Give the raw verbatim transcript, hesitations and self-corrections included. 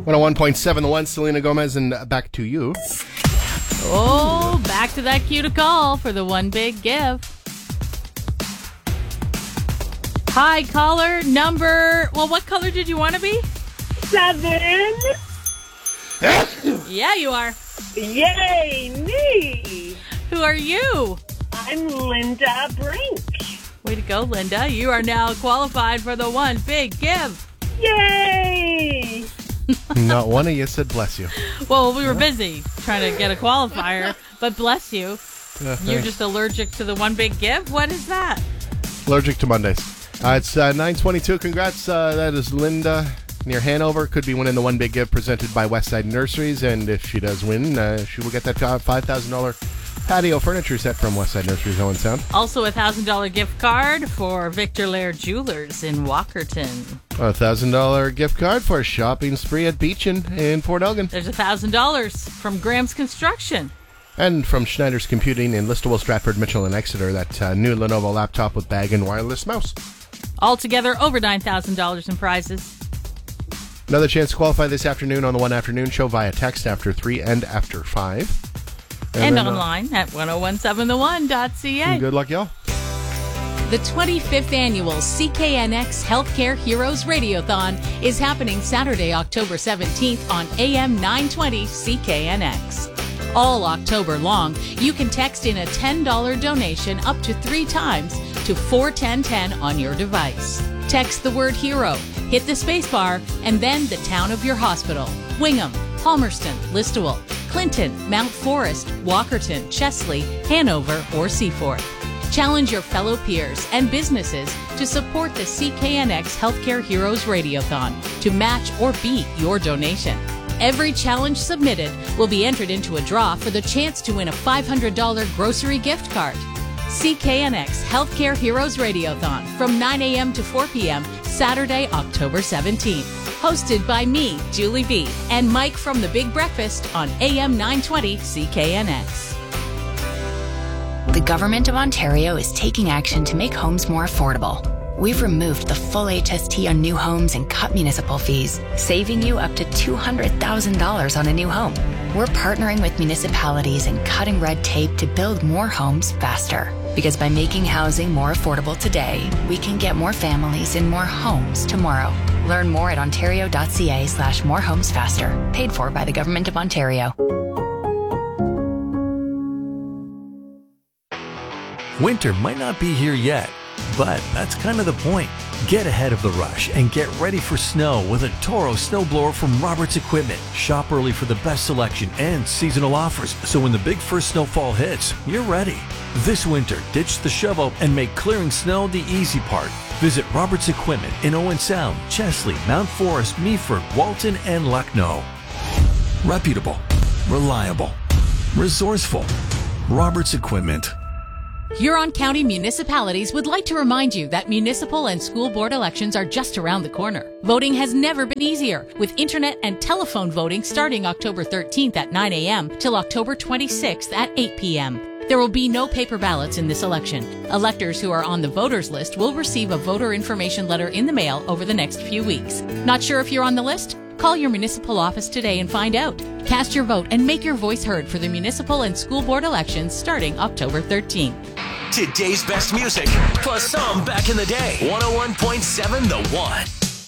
one oh one point seven The One, Selena Gomez, and back to you. Oh, back to that cue to call for the one big give. Hi, caller number... Well, what color did you want to be? Seven. Yeah, you are. Yay, me. Who are you? I'm Linda Brink. Way to go, Linda. You are now qualified for the one big give. Yay. Not one of you said bless you. Well, we were busy trying to get a qualifier, but bless you. Uh, You're just allergic to the one big give? What is that? Allergic to Mondays. Uh, it's uh, nine twenty-two. Congrats. Uh, that is Linda near Hanover. Could be winning the one big give presented by Westside Nurseries. And if she does win, uh, she will get that five thousand dollars patio furniture set from Westside Nurseries, Owen Sound. Also a one thousand dollars gift card for Victor Lair Jewelers in Walkerton. A one thousand dollars gift card for a shopping spree at Beechin in Port Elgin. There's one thousand dollars from Graham's Construction. And from Schneider's Computing in Listowel, Stratford, Mitchell, and Exeter, that uh, new Lenovo laptop with bag and wireless mouse. Altogether, over nine thousand dollars in prizes. Another chance to qualify this afternoon on the One Afternoon Show via text after three and after five. And, then, online uh, at ten seventeen the one dot c a. Good luck, y'all. The twenty-fifth Annual C K N X Healthcare Heroes Radiothon is happening Saturday, October seventeenth on A M nine twenty C K N X. All October long, you can text in a ten dollars donation up to three times to four one zero one zero on your device. Text the word HERO, hit the spacebar, and then the town of your hospital. Wingham, Palmerston, Listowel, Clinton, Mount Forest, Walkerton, Chesley, Hanover, or Seaforth. Challenge your fellow peers and businesses to support the C K N X Healthcare Heroes Radiothon to match or beat your donation. Every challenge submitted will be entered into a draw for the chance to win a five hundred dollars grocery gift card. C K N X Healthcare Heroes Radiothon from nine a.m. to four p.m. Saturday, October seventeenth. Hosted by me, Julie V, and Mike from The Big Breakfast on A M nine twenty C K N X. The Government of Ontario is taking action to make homes more affordable. We've removed the full H S T on new homes and cut municipal fees, saving you up to two hundred thousand dollars on a new home. We're partnering with municipalities and cutting red tape to build more homes faster. Because by making housing more affordable today, we can get more families in more homes tomorrow. Learn more at ontario.ca slash more homes faster. Paid for by the Government of Ontario. Winter might not be here yet, but that's kind of the point. Get ahead of the rush and get ready for snow with a Toro snowblower from Roberts Equipment. Shop early for the best selection and seasonal offers, so when the big first snowfall hits, you're ready. This winter, ditch the shovel and make clearing snow the easy part. Visit Roberts Equipment in Owen Sound, Chesley, Mount Forest, Meaford, Walton, and Lucknow. Reputable, reliable, resourceful. Roberts Equipment. Huron County municipalities would like to remind you that municipal and school board elections are just around the corner. Voting has never been easier, with internet and telephone voting starting October thirteenth at nine a.m. till October twenty-sixth at eight p.m. There will be no paper ballots in this election. Electors who are on the voters list will receive a voter information letter in the mail over the next few weeks. Not sure if you're on the list? Call your municipal office today and find out. Cast your vote and make your voice heard for the municipal and school board elections starting October thirteenth. Today's best music, plus some back in the day. one oh one point seven The One.